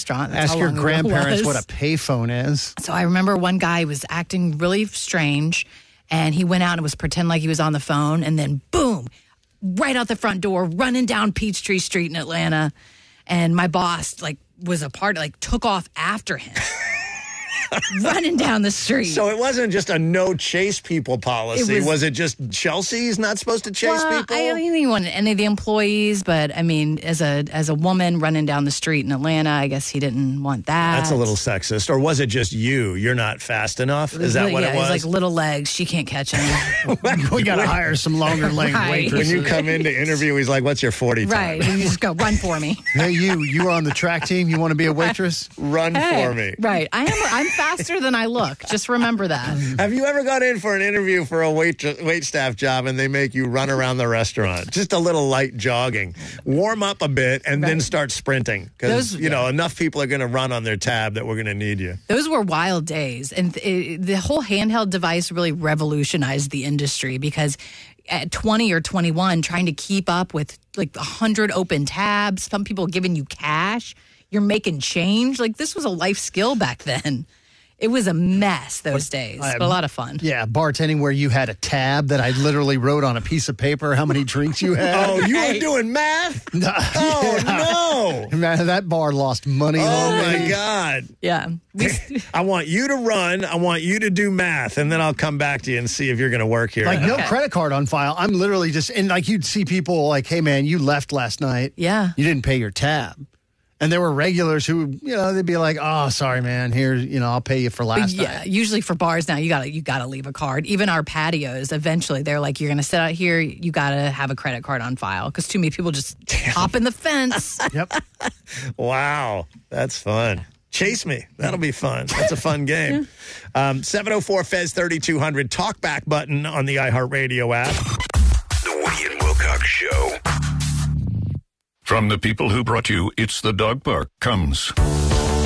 restaurant. That's Ask your grandparents what a was. payphone is. So I remember one guy was acting really strange, and he went out and was pretending like he was on the phone, and then boom, right out the front door, running down Peachtree Street in Atlanta. And my boss was a part, took off after him. Running down the street. So it wasn't just a no chase people policy. Was it just Chelsea's not supposed to chase people? I don't think wanted any of the employees, but I mean, as a woman running down the street in Atlanta, I guess he didn't want that. That's a little sexist. Or was it just you? You're not fast enough? Is that what it was? He's like little legs. She can't catch him. We got to hire some longer leg Right. waitresses. When you come in to interview, he's like, what's your 40 time? Right. And you just go, run for me. Hey, you were on the track team. You want to be a waitress? Run for me. Right. I'm faster than I look. Just remember that. Have you ever got in for an interview for a wait staff job and they make you run around the restaurant? Just a little light jogging. Warm up a bit and then start sprinting. Because, enough people are going to run on their tab that we're going to need you. Those were wild days. And the whole handheld device really revolutionized the industry because at 20 or 21, trying to keep up with 100 open tabs, some people giving you cash, you're making change. This was a life skill back then. It was a mess those days, but a lot of fun. Yeah, bartending where you had a tab that I literally wrote on a piece of paper how many drinks you had. Oh, you were doing math? Oh, no. Man, that bar lost money. Oh, my God. Yeah. I want you to run. I want you to do math, and then I'll come back to you and see if you're going to work here. No credit card on file. I'm literally just, and you'd see people hey, man, you left last night. Yeah. You didn't pay your tab. And there were regulars who, they'd be like, "Oh, sorry, man. Here, I'll pay you for last night." Yeah, usually for bars now, you gotta leave a card. Even our patios, eventually, they're like, "You're gonna sit out here. You gotta have a credit card on file," because too many people just hop in the fence. Yep. Wow, that's fun. Chase me. That'll be fun. That's a fun game. 704 Fez 3200 talkback button on the iHeartRadio app. The Woody and Wilcox Show. From the people who brought you It's the Dog Park comes